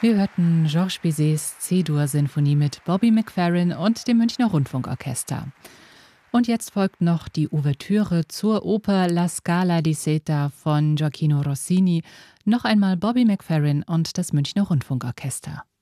Wir hörten Georges Bizets C-Dur-Sinfonie mit Bobby McFerrin und dem Münchner Rundfunkorchester. Und jetzt folgt noch die Ouvertüre zur Oper La Scala di Seta von Gioacchino Rossini. Noch einmal Bobby McFerrin und das Münchner Rundfunkorchester.